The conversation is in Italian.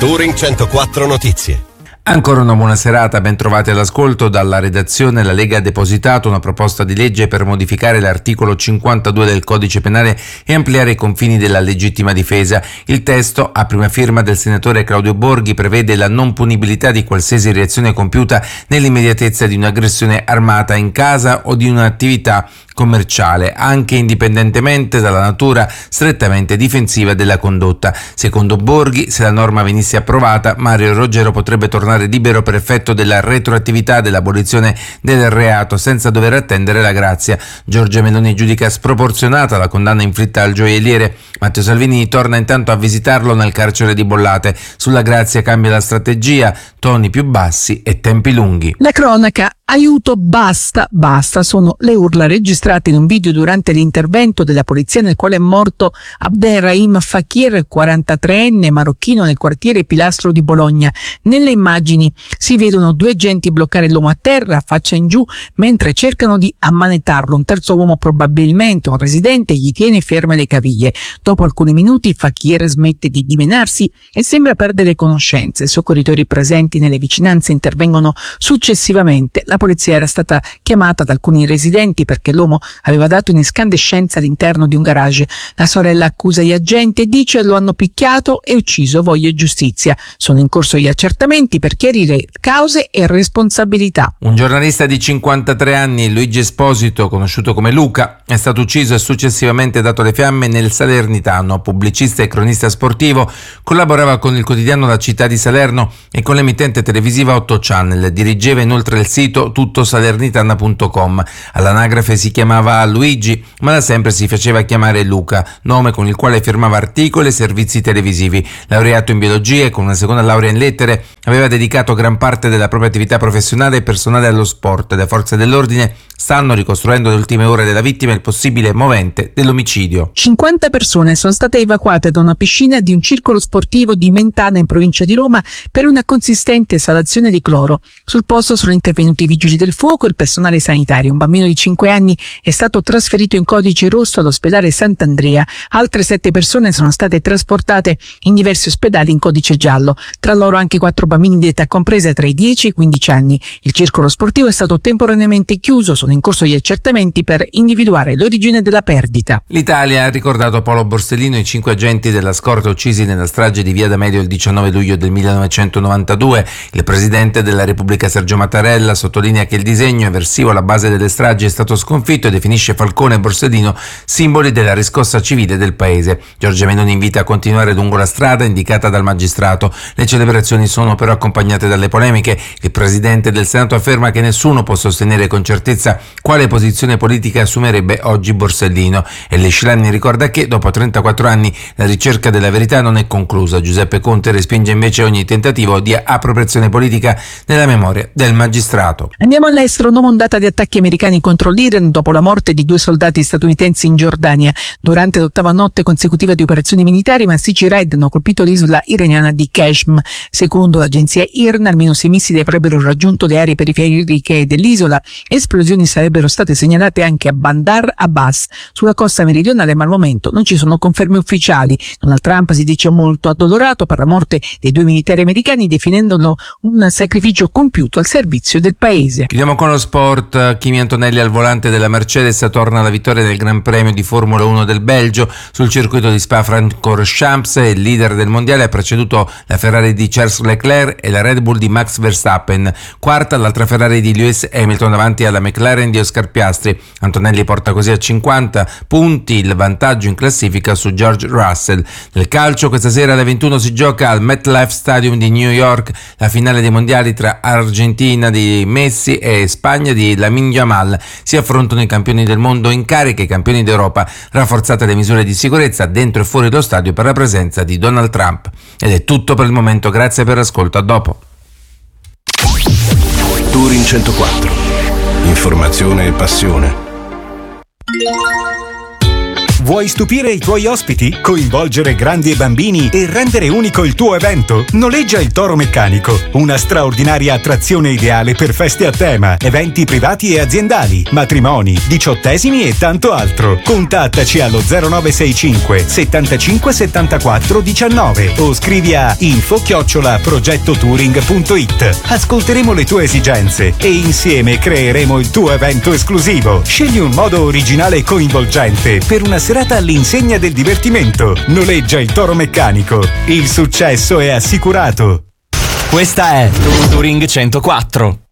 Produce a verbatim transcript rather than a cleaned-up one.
Touring centoquattro Notizie. Ancora una buona serata, ben trovati all'ascolto. Dalla redazione la Lega ha depositato una proposta di legge per modificare l'articolo cinquantadue del Codice Penale e ampliare i confini della legittima difesa. Il testo, a prima firma del senatore Claudio Borghi, prevede la non punibilità di qualsiasi reazione compiuta nell'immediatezza di un'aggressione armata in casa o di un'attività commerciale, anche indipendentemente dalla natura strettamente difensiva della condotta. Secondo Borghi, se la norma venisse approvata, Mario Roggero potrebbe tornare libero per effetto della retroattività dell'abolizione del reato, senza dover attendere la grazia. Giorgia Meloni giudica sproporzionata la condanna inflitta al gioielliere. Matteo Salvini torna intanto a visitarlo nel carcere di Bollate. Sulla grazia cambia la strategia, toni più bassi e tempi lunghi. La cronaca. Aiuto, basta, basta, sono le urla registrate in un video durante l'intervento della polizia nel quale è morto Abderrahim Fakir, quarantatreenne marocchino nel quartiere Pilastro di Bologna. Nelle immagini si vedono due agenti bloccare l'uomo a terra, faccia in giù, mentre cercano di ammanetarlo. Un terzo uomo, probabilmente un residente, gli tiene ferme le caviglie. Dopo alcuni minuti Fakir smette di dimenarsi e sembra perdere conoscenze. I soccorritori presenti nelle vicinanze intervengono successivamente. La polizia era stata chiamata da alcuni residenti perché l'uomo aveva dato un'incandescenza all'interno di un garage. La sorella accusa gli agenti e dice lo hanno picchiato e ucciso, voglio giustizia. Sono in corso gli accertamenti per chiarire cause e responsabilità. Un giornalista di cinquantatré anni, Luigi Esposito, conosciuto come Luca, è stato ucciso e successivamente dato alle fiamme nel Salernitano. Pubblicista e cronista sportivo, collaborava con il quotidiano La Città di Salerno e con l'emittente televisiva otto Channel. Dirigeva inoltre il sito tutto salernitana punto com. All'anagrafe si chiamava Luigi, ma da sempre si faceva chiamare Luca, nome con il quale firmava articoli e servizi televisivi. Laureato in biologia e con una seconda laurea in lettere, aveva dedicato gran parte della propria attività professionale e personale allo sport. Le forze dell'ordine stanno ricostruendo le ultime ore della vittima e il possibile movente dell'omicidio. cinquanta persone sono state evacuate da una piscina di un circolo sportivo di Mentana in provincia di Roma per una consistente esalazione di cloro. Sul posto sono intervenuti i vigili del fuoco e il personale sanitario. Un bambino di cinque anni è stato trasferito in codice rosso all'ospedale Sant'Andrea. Altre sette persone sono state trasportate in diversi ospedali in codice giallo. Tra loro anche quattro bambini di età compresa tra i dieci e i quindici anni. Il circolo sportivo è stato temporaneamente chiuso. Sono in corso gli accertamenti per individuare l'origine della perdita. L'Italia ha ricordato Paolo Borsellino e i cinque agenti della scorta uccisi nella strage di Via D'Amelio il diciannove luglio del millenovecentonovantadue. Il presidente della Repubblica Sergio Mattarella sottolinea che il disegno eversivo alla base delle stragi è stato sconfitto e definisce Falcone e Borsellino simboli della riscossa civile del paese. Giorgia Meloni invita a continuare lungo la strada indicata dal magistrato. Le celebrazioni sono però accompagnate dalle polemiche. Il presidente del Senato afferma che nessuno può sostenere con certezza quale posizione politica assumerebbe oggi Borsellino, e Lescialani ricorda che dopo trentaquattro anni la ricerca della verità non è conclusa. Giuseppe Conte respinge invece ogni tentativo di appropriazione politica nella memoria del magistrato. Andiamo all'estero. Nuova ondata di attacchi americani contro l'Iran dopo la morte di due soldati statunitensi in Giordania. Durante l'ottava notte consecutiva di operazioni militari, massicci raid hanno colpito l'isola iraniana di Qashm. Secondo l'agenzia I R N, almeno sei missili avrebbero raggiunto le aree periferiche dell'isola. Esplosioni sarebbero state segnalate anche a Bandar Abbas, sulla costa meridionale, ma al momento non ci sono conferme ufficiali. Donald Trump si dice molto addolorato per la morte dei due militari americani, definendolo un sacrificio compiuto al servizio del paese. Chiudiamo con lo sport. Kimi Antonelli al volante della Mercedes torna alla vittoria del Gran Premio di Formula uno del Belgio. Sul circuito di Spa-Francorchamps il leader del mondiale ha preceduto la Ferrari di Charles Leclerc e la Red Bull di Max Verstappen. Quarta l'altra Ferrari di Lewis Hamilton davanti alla McLaren di Oscar Piastri. Antonelli porta così a cinquanta punti il vantaggio in classifica su George Russell. Nel calcio questa sera alle ventuno si gioca al MetLife Stadium di New York la finale dei mondiali tra Argentina di Messi e Spagna di Lamine Yamal. Si affrontano i campioni del mondo in carica e i campioni d'Europa. Rafforzate le misure di sicurezza dentro e fuori lo stadio per la presenza di Donald Trump. Ed è tutto per il momento, grazie per l'ascolto, a dopo. Touring centoquattro. Informazione e passione. Vuoi stupire i tuoi ospiti? Coinvolgere grandi e bambini e rendere unico il tuo evento? Noleggia il Toro Meccanico, una straordinaria attrazione ideale per feste a tema, eventi privati e aziendali, matrimoni, diciottesimi e tanto altro. Contattaci allo zero nove sei cinque settantacinque settantaquattro diciannove o scrivi a info chiocciola progettotouring punto it. Ascolteremo le tue esigenze e insieme creeremo il tuo evento esclusivo. Scegli un modo originale e coinvolgente per una serata all'insegna del divertimento. Noleggia il Toro Meccanico. Il successo è assicurato. Questa è Touring centoquattro.